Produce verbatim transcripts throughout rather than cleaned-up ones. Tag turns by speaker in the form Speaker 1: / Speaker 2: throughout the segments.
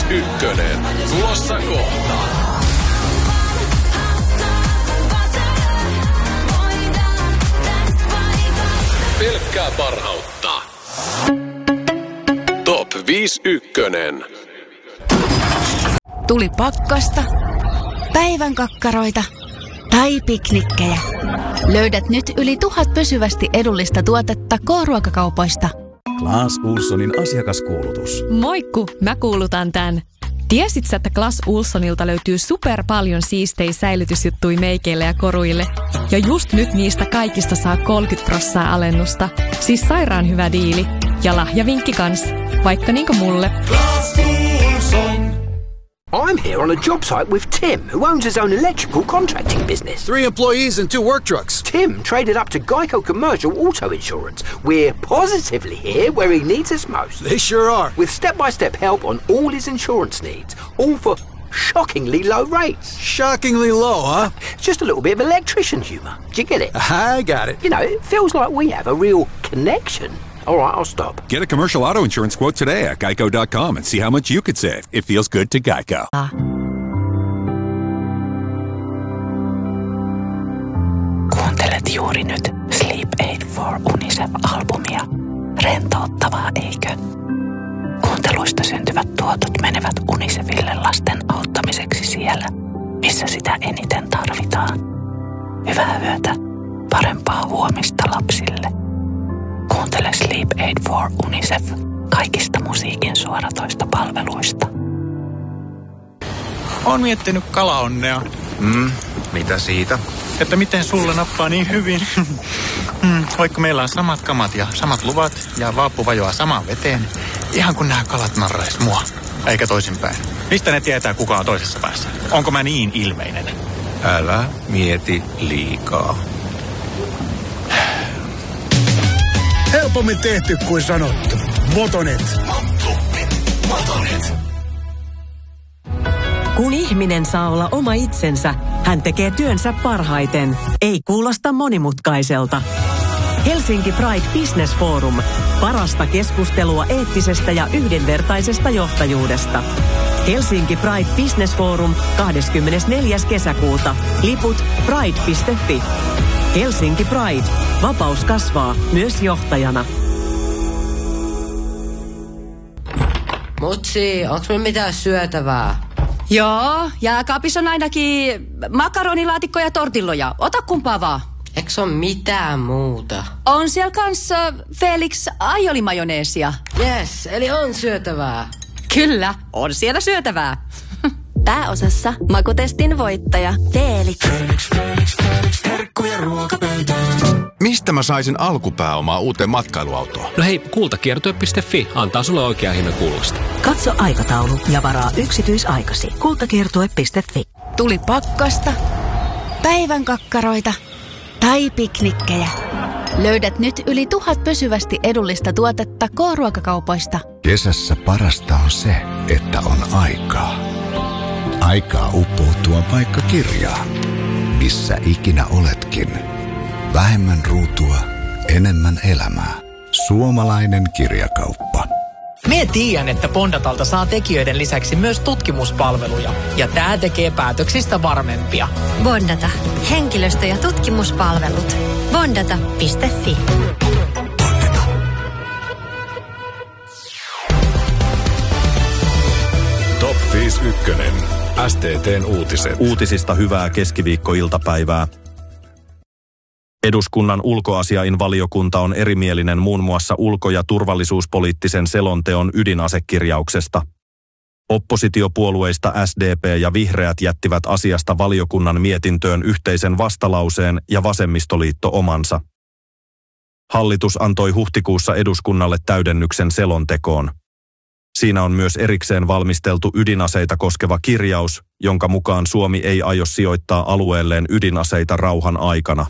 Speaker 1: ykkönen. Tulossa kohta. Pelkkää parhautta. Top viisi ykkönen.
Speaker 2: Tuli pakkasta, päivän kakkaroita tai piknikkejä. Löydät nyt yli tuhat pysyvästi edullista tuotetta K-ruokakaupoista.
Speaker 3: Clas Ohlsonin asiakaskuulutus.
Speaker 4: Moikku, mä kuulutan tän. Tiesit sä, että Clas Ohlsonilta löytyy super paljon siistejä säilytysjuttui meikeille ja koruille? Ja just nyt niistä kaikista saa kolmekymmentä prosenttia alennusta. Siis sairaan hyvä diili. Ja lahjavinkki kans. Vaikka niinku mulle.
Speaker 5: Clas Ohlson.
Speaker 6: I'm here on a job site with Tim, who owns his own electrical contracting business.
Speaker 7: Three employees and two work trucks.
Speaker 6: Tim traded up to Geico Commercial Auto Insurance. We're positively here where he needs us most.
Speaker 7: They sure are.
Speaker 6: With step-by-step help on all his insurance needs, all for shockingly low rates.
Speaker 7: Shockingly low, huh?
Speaker 6: Just a little bit of electrician humour. Do you get it?
Speaker 7: I got it.
Speaker 6: You know, it feels like we have a real connection. All right, I'll stop.
Speaker 8: Get a commercial auto insurance quote today at geico dot com and see how much you could save. It feels good to Geico.
Speaker 9: Kuuntelet juuri nyt Sleep Aid for UNICEF-albumia. Rentouttavaa, eikö? Kuunteluista syntyvät tuotot menevät UNICEFille lasten auttamiseksi siellä, missä sitä eniten tarvitaan. Hyvää yötä, parempaa huomista lapsille. Kuuntele Sleep Aid for UNICEF kaikista musiikin suoratoista palveluista.
Speaker 10: Oon miettinyt kalaonnea.
Speaker 11: Mm, mitä siitä?
Speaker 10: Että miten sulle nappaa niin hyvin. mm, vaikka meillä on samat kamat ja samat luvat ja vaappu vajoaa samaan veteen. Ihan kun nämä kalat narrais mua. Eikä toisinpäin. Mistä ne tietää, kuka on toisessa päässä? Onko mä niin ilmeinen?
Speaker 11: Älä mieti liikaa.
Speaker 5: Helpommin tehty kuin sanottu. Motonet.
Speaker 12: Motonet. Kun ihminen saa olla oma itsensä, hän tekee työnsä parhaiten. Ei kuulosta monimutkaiselta. Helsinki Pride Business Forum. Parasta keskustelua eettisestä ja yhdenvertaisesta johtajuudesta. Helsinki Pride Business Forum kahdeskymmenesneljäs kesäkuuta. Liput pride piste fi. Helsinki Pride. Vapaus kasvaa myös johtajana.
Speaker 13: Mutsi, onks meillä mitään syötävää?
Speaker 14: Joo, jääkaapissa on ainakin makaronilaatikko ja tortilloja. Ota kumpaa vaan.
Speaker 13: Eiks on mitään muuta?
Speaker 14: On siellä kanssa Felix aiolimajoneesia.
Speaker 13: Yes, eli on syötävää.
Speaker 14: Kyllä, on siellä syötävää.
Speaker 15: Pääosassa makutestin voittaja Felix.
Speaker 5: Felix, Felix, Felix. Herkkuja ruokapöytään.
Speaker 16: Mistä mä saisin alkupääomaa uuteen matkailuautoon?
Speaker 17: No hei, kultakiertue piste fi antaa sulle oikea hinnan kuulosta.
Speaker 12: Katso aikataulu ja varaa yksityisaikasi. kultakiertue piste fi.
Speaker 2: Tuli pakkasta, päivän kakkaroita tai piknikkejä. Löydät nyt yli tuhat pysyvästi edullista tuotetta K-ruokakaupoista.
Speaker 18: Kesässä parasta on se, että on aikaa. Aikaa uppoutua vaikka kirjaan. Missä ikinä oletkin. Vähemmän ruutua, enemmän elämää. Suomalainen kirjakauppa.
Speaker 19: Mie tiedän, että Bondatalta saa tekijöiden lisäksi myös tutkimuspalveluja. Ja tää tekee päätöksistä varmempia.
Speaker 15: Bondata. Henkilöstö- ja tutkimuspalvelut. Bondata piste fi.
Speaker 1: Top viisi ykkönen. S T T:n uutiset.
Speaker 20: Uutisista hyvää keskiviikkoiltapäivää. Eduskunnan ulkoasiainvaliokunta on erimielinen muun muassa ulko- ja turvallisuuspoliittisen selonteon ydinasekirjauksesta. Oppositiopuolueista S D P ja Vihreät jättivät asiasta valiokunnan mietintöön yhteisen vastalauseen ja vasemmistoliitto omansa. Hallitus antoi huhtikuussa eduskunnalle täydennyksen selontekoon. Siinä on myös erikseen valmisteltu ydinaseita koskeva kirjaus, jonka mukaan Suomi ei aio sijoittaa alueelleen ydinaseita rauhan aikana.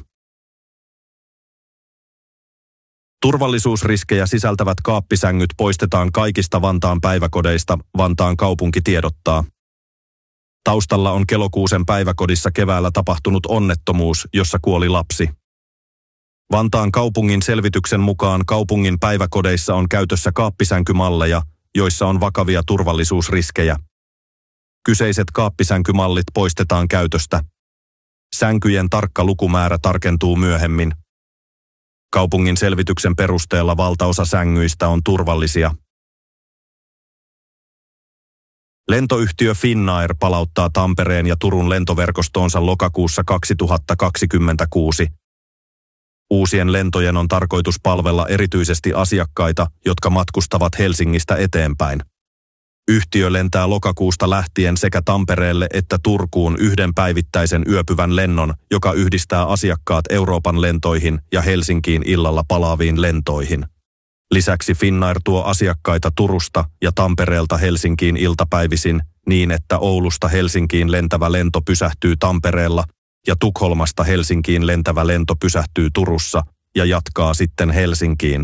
Speaker 20: Turvallisuusriskejä sisältävät kaappisängyt poistetaan kaikista Vantaan päiväkodeista, Vantaan kaupunki tiedottaa. Taustalla on Kelokuusen päiväkodissa keväällä tapahtunut onnettomuus, jossa kuoli lapsi. Vantaan kaupungin selvityksen mukaan kaupungin päiväkodeissa on käytössä kaappisänkymalleja, joissa on vakavia turvallisuusriskejä. Kyseiset kaappisänkymallit poistetaan käytöstä. Sänkyjen tarkka lukumäärä tarkentuu myöhemmin. Kaupungin selvityksen perusteella valtaosa sängyistä on turvallisia. Lentoyhtiö Finnair palauttaa Tampereen ja Turun lentoverkostoonsa lokakuussa kaksituhattakaksikymmentäkuusi. Uusien lentojen on tarkoitus palvella erityisesti asiakkaita, jotka matkustavat Helsingistä eteenpäin. Yhtiö lentää lokakuusta lähtien sekä Tampereelle että Turkuun yhden päivittäisen yöpyvän lennon, joka yhdistää asiakkaat Euroopan lentoihin ja Helsinkiin illalla palaaviin lentoihin. Lisäksi Finnair tuo asiakkaita Turusta ja Tampereelta Helsinkiin iltapäivisin niin, että Oulusta Helsinkiin lentävä lento pysähtyy Tampereella ja Tukholmasta Helsinkiin lentävä lento pysähtyy Turussa ja jatkaa sitten Helsinkiin.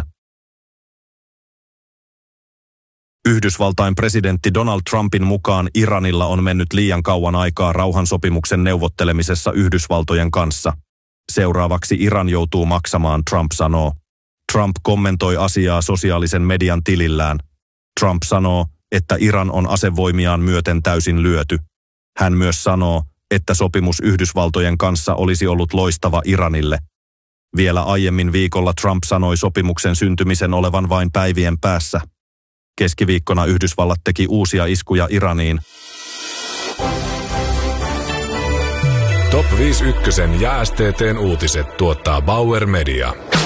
Speaker 20: Yhdysvaltain presidentti Donald Trumpin mukaan Iranilla on mennyt liian kauan aikaa rauhansopimuksen neuvottelemisessa Yhdysvaltojen kanssa. Seuraavaksi Iran joutuu maksamaan, Trump sanoo. Trump kommentoi asiaa sosiaalisen median tilillään. Trump sanoo, että Iran on asevoimiaan myöten täysin lyöty. Hän myös sanoo, että sopimus Yhdysvaltojen kanssa olisi ollut loistava Iranille. Vielä aiemmin viikolla Trump sanoi sopimuksen syntymisen olevan vain päivien päässä. Keskiviikkona Yhdysvallat teki uusia iskuja Iraniin.
Speaker 1: Top viisi ykkösen ja S T T:n uutiset tuottaa Bauer Media.